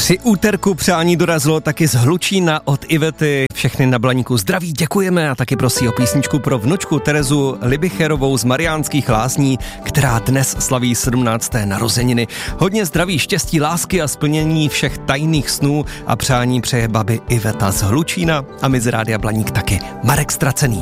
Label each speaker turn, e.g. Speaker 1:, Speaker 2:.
Speaker 1: Při úterku přání dorazilo taky z Hlučína od Ivety. Všechny na Blaníku zdraví, děkujeme a taky prosí o písničku pro vnučku Terezu Libicherovou z Mariánských Lázní, která dnes slaví 17. narozeniny. Hodně zdraví, štěstí, lásky a splnění všech tajných snů a přání přeje babi Iveta z Hlučína a my z Rádia Blaník taky. Marek Stracený.